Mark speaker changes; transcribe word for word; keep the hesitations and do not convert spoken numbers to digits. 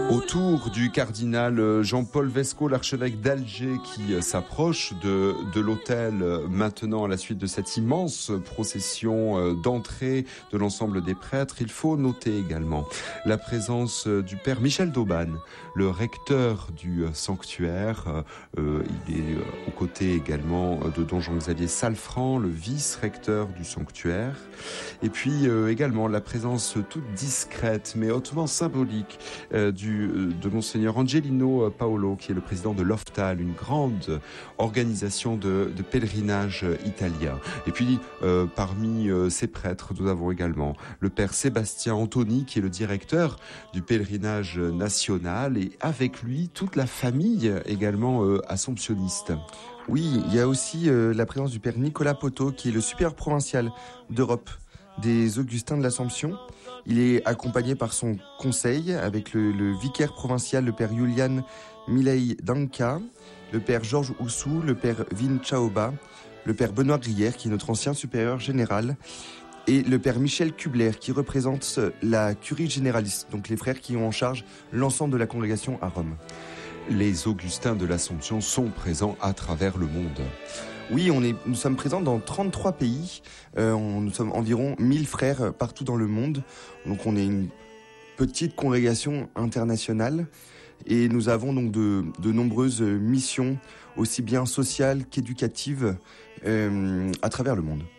Speaker 1: Autour du cardinal Jean-Paul Vesco, l'archevêque d'Alger, qui s'approche de, de l'autel maintenant à la suite de cette immense procession d'entrée de l'ensemble des prêtres, il faut noter également la présence du père Michel d'Aubagne, le recteur du sanctuaire. Euh, il est aux côtés également de don Jean-Xavier Salfran, le vice-recteur du sanctuaire. Et puis euh, également la présence toute discrète mais hautement symbolique euh, du de Monseigneur Angelino Paolo, qui est le président de l'OFTAL, une grande organisation de, de pèlerinage italien. Et puis, euh, parmi euh, ces prêtres, nous avons également le père Sébastien Antoni, qui est le directeur du pèlerinage national, et avec lui, toute la famille également euh, assomptionniste.
Speaker 2: Oui, il y a aussi euh, la présence du père Nicolas Poto, qui est le supérieur provincial d'Europe des Augustins de l'Assomption. Il est accompagné par son conseil avec le, le vicaire provincial, le père Julian Milei Danka, le père Georges Oussou, le père Vin Chaoba, le père Benoît Grière, qui est notre ancien supérieur général, et le père Michel Kubler, qui représente la curie généraliste, donc les frères qui ont en charge l'ensemble de la congrégation à Rome.
Speaker 1: Les Augustins de l'Assomption sont présents à travers le monde.
Speaker 2: Oui, on est, nous sommes présents dans trente-trois pays. Euh, on, nous sommes environ mille frères partout dans le monde. Donc on est une petite congrégation internationale. Et nous avons donc de, de nombreuses missions, aussi bien sociales qu'éducatives, euh, à travers le monde.